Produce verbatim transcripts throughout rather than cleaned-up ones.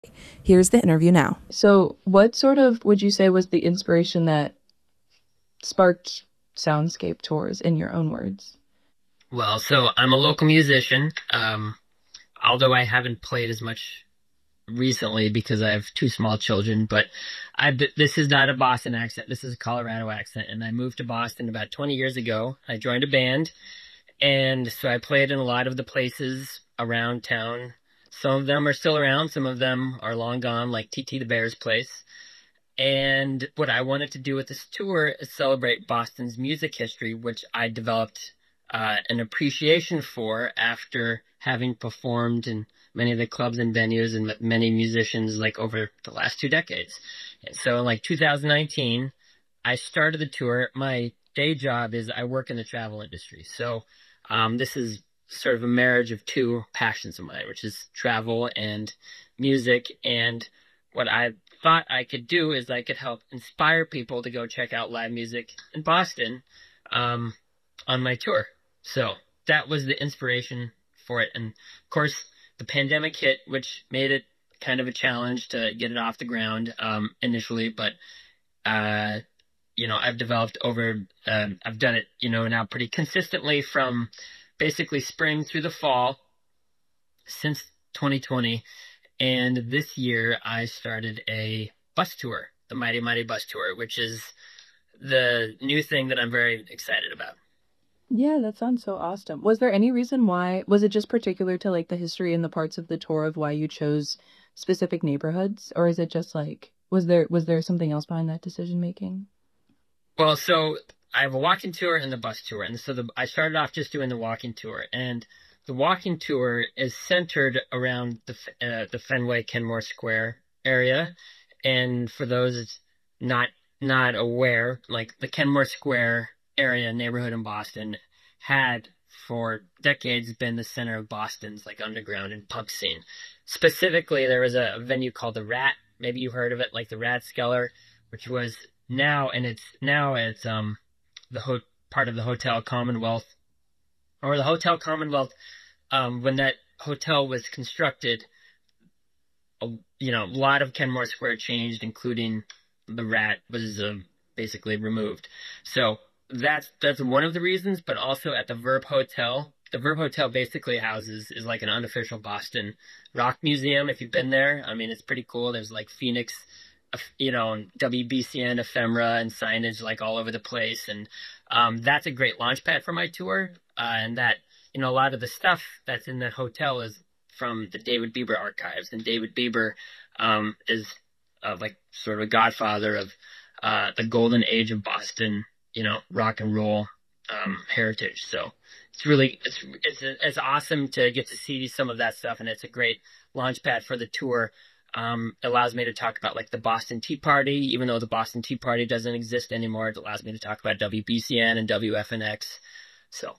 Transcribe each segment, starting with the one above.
Here's the interview now. So, what sort of would you say was the inspiration that sparked Soundscape tours in your own words? Well, so I'm a local musician, um, although I haven't played as much recently because I have two small children, but I, this is not a Boston accent. This is a Colorado accent. And I moved to Boston about twenty years ago. I joined a band. And so I played in a lot of the places around town. Some of them are still around. Some of them are long gone, like T T the Bear's place. And what I wanted to do with this tour is celebrate Boston's music history, which I developed uh, an appreciation for after having performed in many of the clubs and venues and with many musicians like over the last two decades. And so in like two thousand nineteen, I started the tour. My day job is I work in the travel industry. So um, this is sort of a marriage of two passions of mine, which is travel and music. And what I thought I could do is I could help inspire people to go check out live music in Boston um, on my tour. So that was the inspiration for it. And of course, the pandemic hit, which made it kind of a challenge to get it off the ground um, initially. But, uh, you know, I've developed over, um, I've done it, you know, now pretty consistently from basically spring through the fall since twenty twenty. And this year I started a bus tour, the Mighty Mighty Bus Tour, which is the new thing that I'm very excited about. Yeah, that sounds so awesome. Was there any reason why, was it just particular to like the history and the parts of the tour of why you chose specific neighborhoods, or is it just like was there was there something else behind that decision making? Well, so I have a walking tour and the bus tour. And so the, I started off just doing the walking tour. And the walking tour is centered around the uh, the Fenway Kenmore Square area. And for those not not aware, like the Kenmore Square area neighborhood in Boston had for decades been the center of Boston's like underground and punk scene. Specifically, there was a venue called the Rat. Maybe you heard of it, like the Rathskeller, which was now and it's now it's um the ho part of the Hotel Commonwealth or the Hotel Commonwealth. Um, when that hotel was constructed, a, you know, a lot of Kenmore Square changed, including the Rat was um, basically removed. So that's that's one of the reasons, but also at the Verb Hotel. The Verb Hotel basically houses is like an unofficial Boston rock museum. If you've been there, I mean, it's pretty cool. There's like Phoenix, you know, W B C N ephemera and signage like all over the place, and um, that's a great launch pad for my tour. Uh, and that, you know, a lot of the stuff that's in that hotel is from the David Bieber archives, and David Bieber um, is uh, like sort of a godfather of uh, the golden age of Boston, you know, rock and roll um, heritage. So it's really it's it's it's awesome to get to see some of that stuff, and it's a great launch pad for the tour. Um, it allows me to talk about like the Boston Tea Party, even though the Boston Tea Party doesn't exist anymore. It allows me to talk about W B C N and W F N X. So.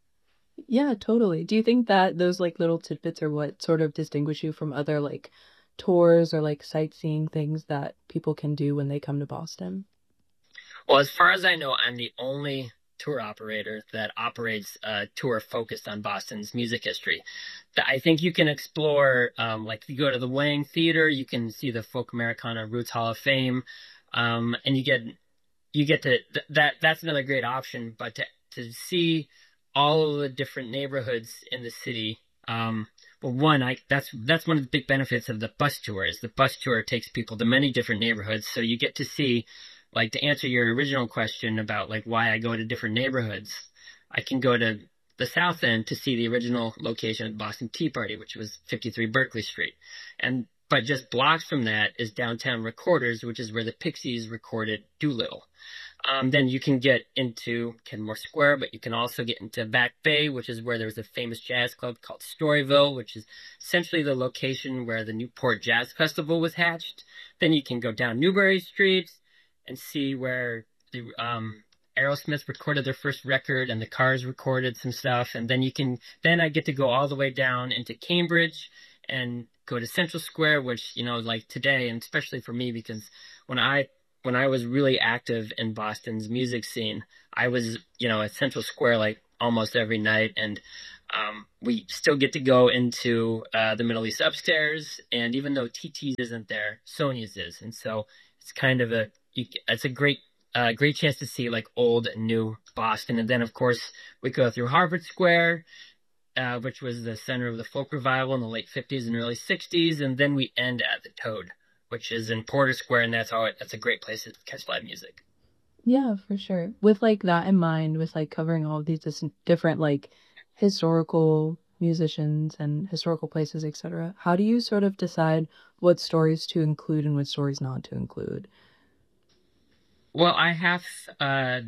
Yeah, totally. Do you think that those like little tidbits are what sort of distinguish you from other like tours or like sightseeing things that people can do when they come to Boston? Well, as far as I know, I'm the only tour operator that operates a tour focused on Boston's music history. I think you can explore, um, like you go to the Wang Theater, you can see the Folk Americana Roots Hall of Fame, um, and you get you get to th that that's another great option. But to to see all of the different neighborhoods in the city. Um, well, one, I that's that's one of the big benefits of the bus tour is the bus tour takes people to many different neighborhoods, so you get to see, like, to answer your original question about like why I go to different neighborhoods. I can go to the South End to see the original location of the Boston Tea Party, which was fifty-three Berkeley Street, and but just blocks from that is downtown Recorders, which is where the Pixies recorded Doolittle. Um, then you can get into Kenmore Square, but you can also get into Back Bay, which is where there's a famous jazz club called Storyville, which is essentially the location where the Newport Jazz Festival was hatched. Then you can go down Newbury Street and see where the um, Aerosmith recorded their first record and the Cars recorded some stuff. And then you can, then I get to go all the way down into Cambridge and go to Central Square, which, you know, like today, and especially for me, because when I when I was really active in Boston's music scene, I was, you know, at Central Square like almost every night. And Um, we still get to go into uh, the Middle East upstairs, and even though T T's isn't there, Sony's is, and so it's kind of a you, it's a great uh, great chance to see like old and new Boston. And then of course we go through Harvard Square, uh, which was the center of the folk revival in the late fifties and early sixties, and then we end at the Toad, which is in Porter Square, and that's all. It, that's a great place to catch live music. Yeah, for sure. With like that in mind, with like covering all of these dis different like historical musicians and historical places, et cetera, how do you sort of decide what stories to include and what stories not to include? Well, I have uh,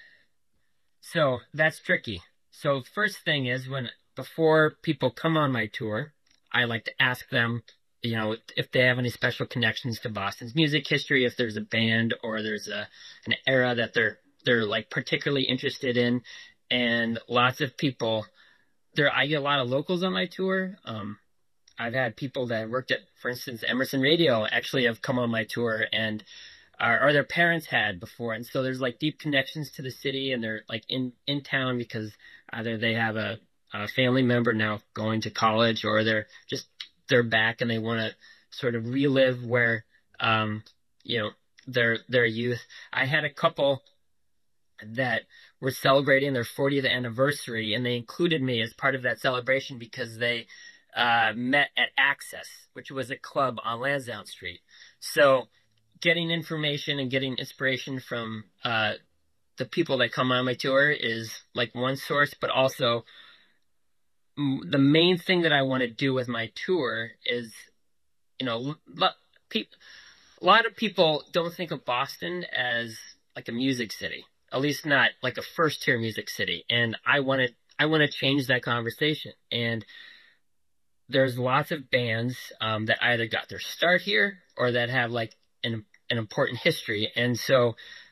so that's tricky. So first thing is when before people come on my tour, I like to ask them, you know, if they have any special connections to Boston's music history, if there's a band or there's a an era that they're they're like particularly interested in. And lots of people there I get a lot of locals on my tour. Um, I've had people that worked at, for instance, Emerson Radio actually have come on my tour and or, or their parents had before, and so there's like deep connections to the city, and they're like in in town because either they have a, a family member now going to college, or they're just they're back and they want to sort of relive where um you know their their youth. I had a couple that were celebrating their fortieth anniversary, and they included me as part of that celebration because they uh, met at Access, which was a club on Lansdowne Street. So getting information and getting inspiration from uh, the people that come on my tour is like one source, but also the main thing that I want to do with my tour is, you know, a lot of people don't think of Boston as like a music city, at least not like a first tier music city. And I want to, I want to change that conversation. And there's lots of bands um, that either got their start here or that have like an an important history. And so,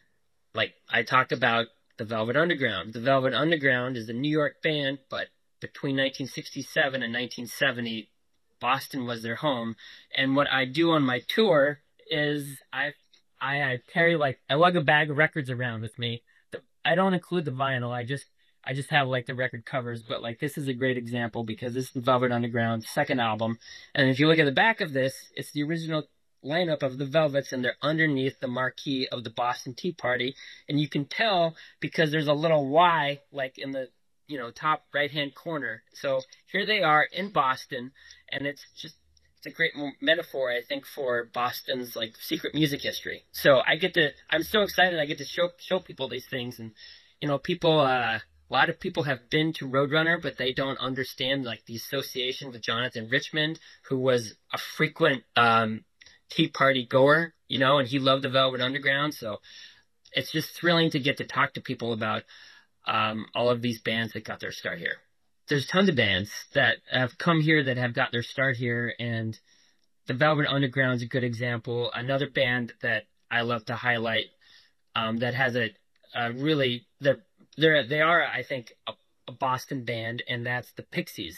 like I talk about the Velvet Underground. The Velvet Underground is a New York band, but between nineteen sixty-seven and nineteen seventy, Boston was their home. And what I do on my tour is I I, I carry like I lug a bag of records around with me. I don't include the vinyl. I just I just have like the record covers, but like this is a great example because this is the Velvet Underground's second album. And if you look at the back of this, it's the original lineup of the Velvets, and they're underneath the marquee of the Boston Tea Party. And you can tell because there's a little Y like in the, you know, top right hand corner. So here they are in Boston, and it's just it's a great metaphor, I think, for Boston's like secret music history. So I get to I'm so excited I get to show show people these things. And you know, people uh a lot of people have been to Roadrunner, but they don't understand like the association with Jonathan Richman, who was a frequent um, Tea Party goer, you know, and he loved the Velvet Underground. So it's just thrilling to get to talk to people about um, all of these bands that got their start here. There's tons of bands that have come here that have got their start here, and the Velvet Underground is a good example. Another band that I love to highlight um, that has a, a really they're They're, they are, I think, a, a Boston band, and that's the Pixies.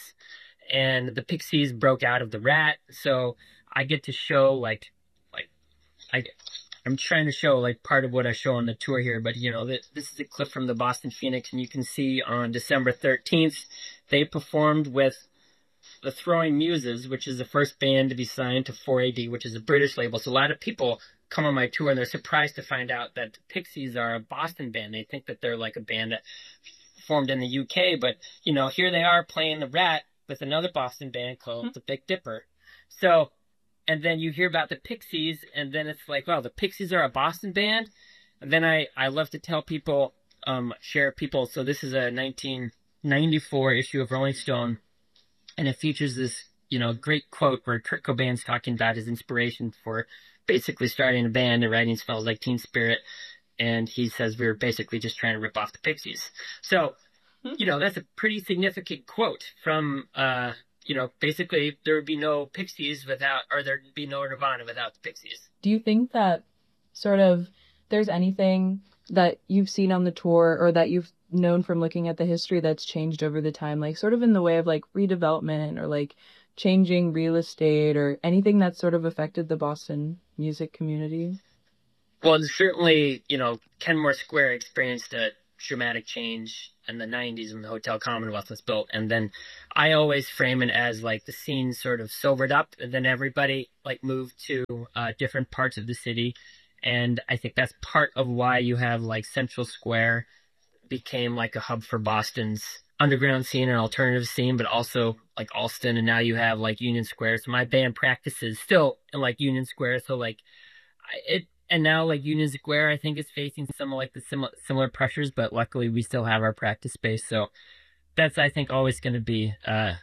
And the Pixies broke out of the Rat, so I get to show, like, like I, I'm trying to show, like, part of what I show on the tour here, but, you know, this, this is a clip from the Boston Phoenix, and you can see on December thirteenth, they performed with the Throwing Muses, which is the first band to be signed to four A D, which is a British label. So a lot of people come on my tour and they're surprised to find out that the Pixies are a Boston band. They think that they're like a band that formed in the U K, but you know, here they are playing the Rat with another Boston band called mm-hmm. the Big Dipper. So, and then you hear about the Pixies, and then it's like, wow, the Pixies are a Boston band. And then I, I love to tell people, um, share people. So this is a nineteen ninety-four issue of Rolling Stone, and it features this, you know, great quote where Kurt Cobain's talking about his inspiration for basically starting a band and writing Smells Like Teen Spirit. And he says we were basically just trying to rip off the Pixies. So, you know, that's a pretty significant quote from, uh, you know, basically there would be no Pixies without, or there'd be no Nirvana without the Pixies. Do you think that sort of there's anything that you've seen on the tour or that you've known from looking at the history that's changed over the time, like sort of in the way of like redevelopment or like changing real estate or anything that's sort of affected the Boston music community? Well, certainly, you know, Kenmore Square experienced a, dramatic change in the nineties when the Hotel Commonwealth was built. And then I always frame it as like the scene sort of sobered up, and then everybody like moved to uh, different parts of the city. And I think that's part of why you have like Central Square became like a hub for Boston's underground scene and alternative scene, but also like Allston, and now you have like Union Square. So my band practices still in like Union Square. So like it, and now like Union Square, I think is facing some of like the similar similar pressures, but luckily we still have our practice space. So that's I think always going to be uh,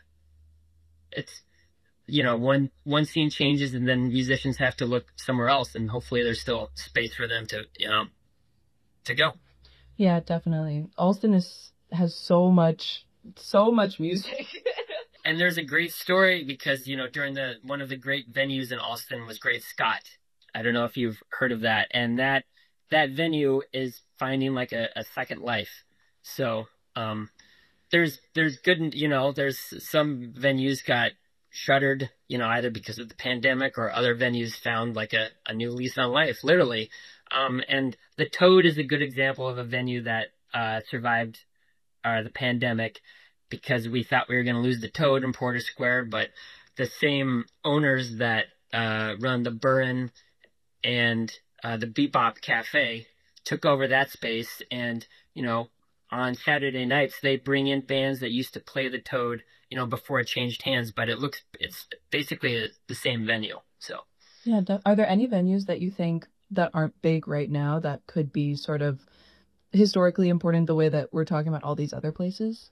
it's you know one one scene changes and then musicians have to look somewhere else, and hopefully there's still space for them to you know to go. Yeah, definitely. Alston is has so much so much music. And there's a great story because, you know, during the one of the great venues in Allston was Great Scott. I don't know if you've heard of that. And that that venue is finding like a, a second life. So um, there's there's good, you know, there's some venues got shuttered, you know, either because of the pandemic or other venues found like a, a new lease on life, literally. Um, and the Toad is a good example of a venue that uh, survived uh, the pandemic, because we thought we were going to lose the Toad in Porter Square, but the same owners that uh, run the Burren and uh, the Bebop Cafe took over that space, and you know, on Saturday nights they bring in bands that used to play the Toad, you know, before it changed hands, but it looks it's basically the same venue. So Yeah, de- are there any venues that you think that aren't big right now that could be sort of historically important the way that we're talking about all these other places?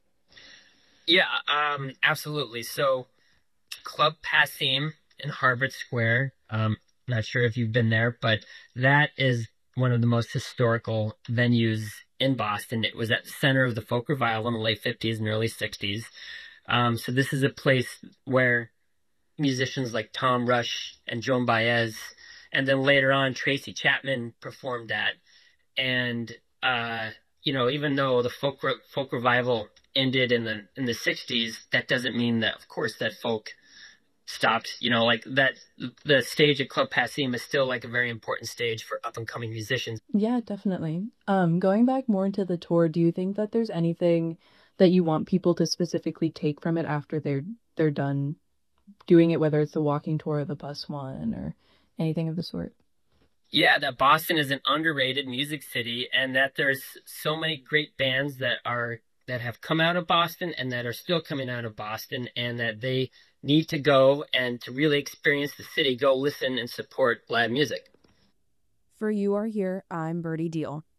yeah, um, absolutely. So Club Passim in Harvard Square. Um, not sure if you've been there, but that is one of the most historical venues in Boston. It was at the center of the folk revival in the late fifties and early sixties. Um, so this is a place where musicians like Tom Rush and Joan Baez, and then later on Tracy Chapman performed at. And uh, you know, even though the folk folk revival ended in the in the sixties, that doesn't mean that, of course, that folk stopped. You know, like that the stage at Club Passim is still like a very important stage for up and coming musicians. Yeah, definitely. Um, going back more into the tour, do you think that there's anything that you want people to specifically take from it after they're they're done doing it, whether it's the walking tour or the bus one or anything of the sort? Yeah, that Boston is an underrated music city, and that there's so many great bands that are that have come out of Boston and that are still coming out of Boston, and that they need to go, and to really experience the city, go listen and support live music. For You Are Here, I'm Birdie Deal.